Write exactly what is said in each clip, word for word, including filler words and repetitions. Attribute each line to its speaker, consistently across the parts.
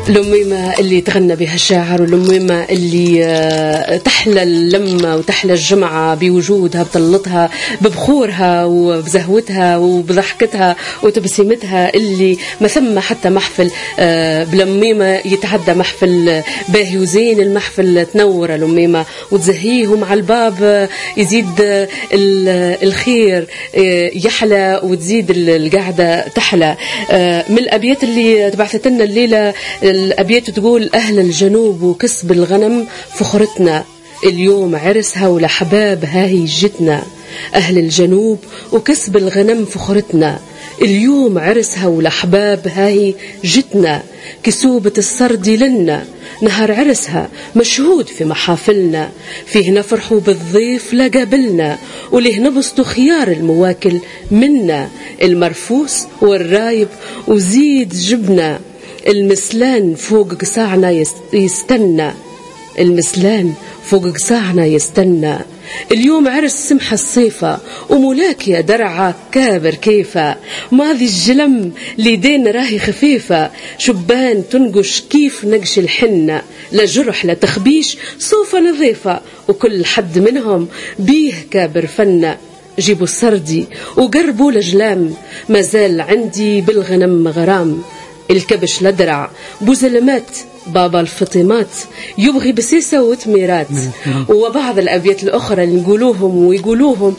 Speaker 1: الأميمة اللي تغنى بها الشاعر، والأميمة اللي تحلى اللمة وتحلى الجمعة بوجودها، بطلتها، ببخورها وبزهوتها وبضحكتها وتبسيمتها، اللي ما ثم حتى محفل بالأميمة يتعدى محفل باهي وزين. المحفل تنور الأميمة وتزهيهم على الباب، يزيد الخير يحلى وتزيد القعدة تحلى. من الأبيات اللي تبعثت لنا الليلة الأبيات تقول: أهل الجنوب وكسب الغنم فخرتنا، اليوم عرسها والأحباب هاي جتنا. أهل الجنوب وكسب الغنم فخرتنا، اليوم عرسها والأحباب هاي جتنا. كسوبة السردي لنا نهار عرسها مشهود في محافلنا، فيه نفرحوا بالضيف لقابلنا، وليه نبسطوا خيار المواكل منا. المرفوس والرايب وزيد جبنا، المسلان فوق قصاعنا يستنى. المسلان فوق قصاعنا يستنى. اليوم عرس سمحة الصيفة ومولاك يا درعة كابر كيفة. ماضي الجلم ليدين راهي خفيفة، شبان تنقش كيف نقش الحنة. لا جرح لا تخبيش صوفة نظيفة، وكل حد منهم بيه كابر فنة. جيبوا السردي وقربوا لجلام، مازال عندي بالغنم غرام. الكبش لدرع بوزلمات بابا الفطيمات، يبغي بسيسة وتميرات. وبعض الأبيات الأخرى اللي نقولوهم ويقولوهم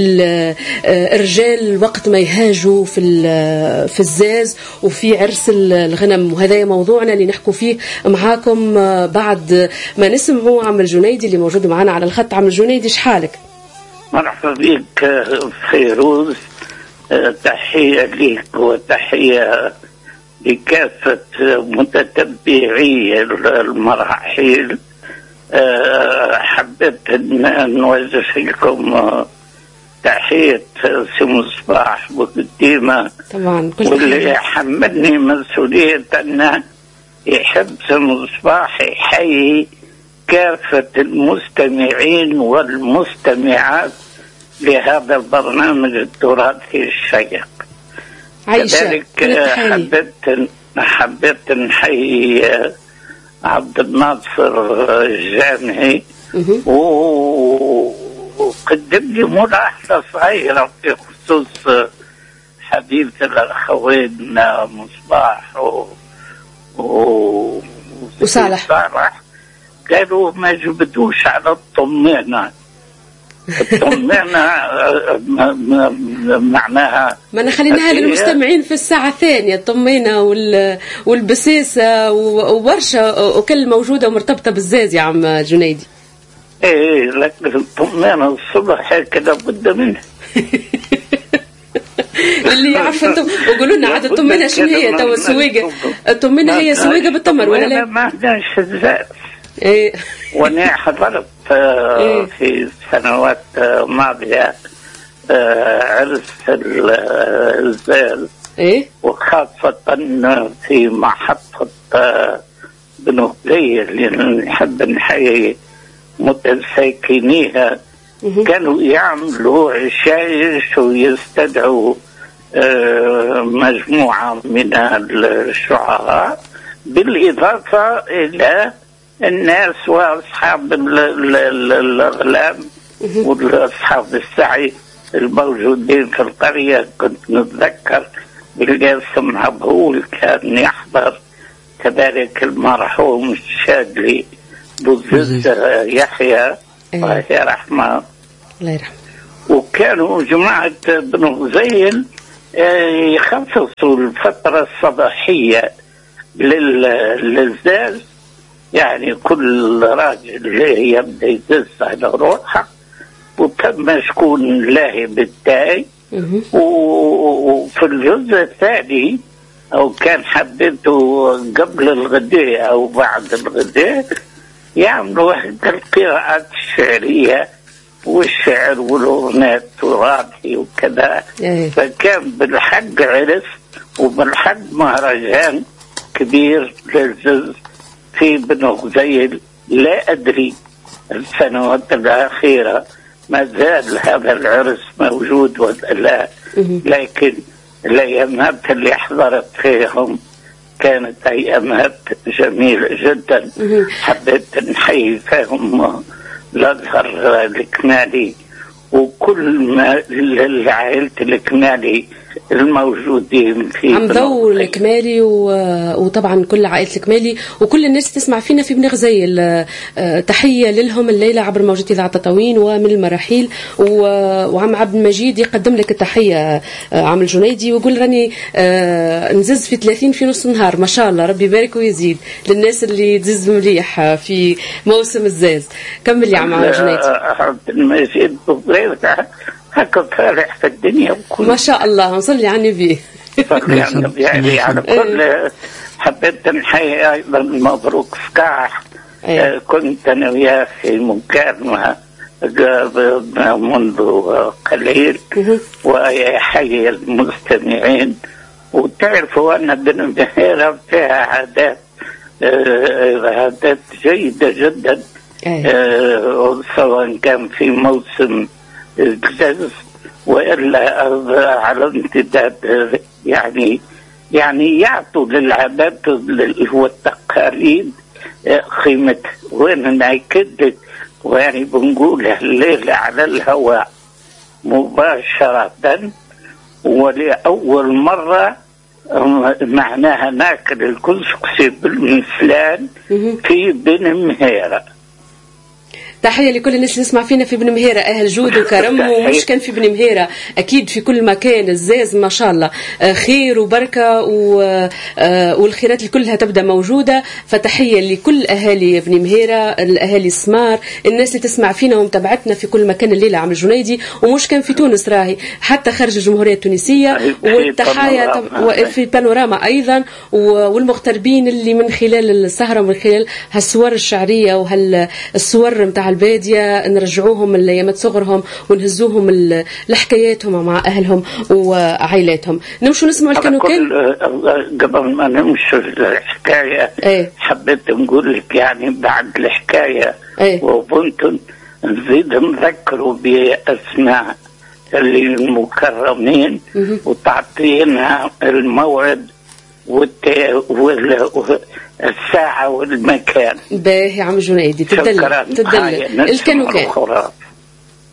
Speaker 1: الرجال وقت ما يهاجوا في في الزاز وفي عرس الغنم. وهذا موضوعنا اللي نحكوا فيه معاكم بعد ما نسمعوا عم الجنيدي اللي موجود معنا على الخط. عم الجنيدي شحالك؟
Speaker 2: مرحبا بك فيروز، تحية لك وتحية لكافة متتبعي المراحل. حبيت أن نوجه لكم تحية سي مصباح بقديمة
Speaker 1: طبعا،
Speaker 2: واللي حملني مسؤولية أن يحب سي مصباح يحيي كافة المستمعين والمستمعات لهذا البرنامج التراثي الشيق. كذلك حبيت حبيت نحيي عبد الناصر الجامعي، وقدم لي ملاحظة صغيرة في خصوص حديث الأخوين مصباح و... و...
Speaker 1: وصالح.
Speaker 2: قالوا ما جبدوش على الطمانة. الطمانة معناها
Speaker 1: ما أنا خليناها للمستمعين في الساعة الثانية. الطمانة والبسيسة وورشة وكل موجودة ومرتبطة بالزاز يا عم جنيدي.
Speaker 2: ايه لكن الطمانة الصبح هيك لابد منها.
Speaker 1: اللي يعرف انتم وقولوا لنا عاد الطمانة شنو هي توا السويقة؟ الطمانة هي سويقة بالتمر ولا لا؟
Speaker 2: ما عندناش الزاز.
Speaker 1: ايه
Speaker 2: وانا حضرت إيه؟ في السنوات الماضية عرس الزاز،
Speaker 1: إيه؟
Speaker 2: وخاصة في محطة بن غزية اللي نحب نحيي متساكنيها. كانوا يعملوا عشايش ويستدعوا مجموعة من الشعراء، بالإضافة إلى الناس وأصحاب الأغلام والأصحاب السعي الموجودين في القرية. كنت نتذكر بالقاسم عبهول كان يحضر، كذلك المرحوم الشادلي بوزيز يحيى الله يرحمه.
Speaker 1: الله يرحمه.
Speaker 2: وكانوا جماعة بن غزيل يخصصوا الفترة الصباحية للزاز، يعني كل راجل يبدأ يزز على روحه، وتم شكون لاهي بالتاي. وفي الجزء الثاني أو كان حبيته قبل الغداء أو بعد الغداء يعملوا القراءات الشعرية والشعر والأغنية التراثي وكذا. فكان بالحق عرس وبالحق مهرجان كبير للزز في بن غزيل. لا أدري السنوات الأخيرة ما زال هذا العرس موجود ولا لا، لكن الأيامات اللي حضرت فيهم كانت أيامات جميلة جدا. حبيت نحيي فيهم الأزهر الكمالي وكل ما العائلة الكمالي الموجودين في
Speaker 1: عم ضو الكمالي و... وطبعا كل عائلة الكمالي وكل الناس تسمع فينا في بن غزيل. تحية لهم الليلة عبر موجة إذاعة تطاوين ومن المراحيل و... وعم عبد المجيد يقدم لك التحية عم الجنيدي ويقول راني نزز في ثلاثين في نص النهار ما شاء الله ربي يبارك ويزيد للناس اللي تزز مليح في موسم الزاز. كمل يا عم الجنيدي.
Speaker 2: عبد المجيد هكا فارح في الدنيا وكل
Speaker 1: ما شاء الله نصلي على النبي
Speaker 2: صلي على النبي يعني على كل. حبيت نحيي أيضا مبروك فكاح. آه كنت أنا وياه في مكالمة منذ قليل ويحيي المستمعين. وتعرفوا أن بن مهيرة فيها عادات آه عادات جيدة جدا آه سواء كان في موسم الجزء وإلا على امتداد يعني يعني يعطوا للعادات والتقاليد قيمة. وين نأكد ويعني بنقولها الليلة على الهواء مباشرة ولأول مرة معناها ناكل الكسكسي بالمثلان في بن مهيرة.
Speaker 1: تحية لكل الناس اللي تسمع فينا في بن مهيرة أهل جود وكرم ومش كان في بن مهيرة أكيد في كل مكان. الزاز ما شاء الله خير وبركة والخيرات كلها تبدأ موجودة. فتحية لكل أهالي بن مهيرة الأهالي السمار الناس اللي تسمع فينا ومتابعتنا في كل مكان الليلة عم الجنيدي ومش كان في تونس راهي حتى خارج الجمهورية التونسية. والتحية في بانوراما أيضا والمغتربين اللي من خلال السهرة ومن خلال هالصور الشعرية وهالصور متاع البادية نرجعوهم لأيامات صغرهم ونهزوهم لحكاياتهم مع أهلهم وعائلاتهم. نمشوا نسمع الكانوكان.
Speaker 2: قبل ما نمشوا الحكاية ايه؟ حبيت نقول لك يعني بعد الحكاية ايه؟ وبنتم نزيد نذكروا بأسماء اللي المكرمين وتعطينا الموعد والساعة والمكان.
Speaker 1: باهي عم جنيدي تدل تدل الكانوكان.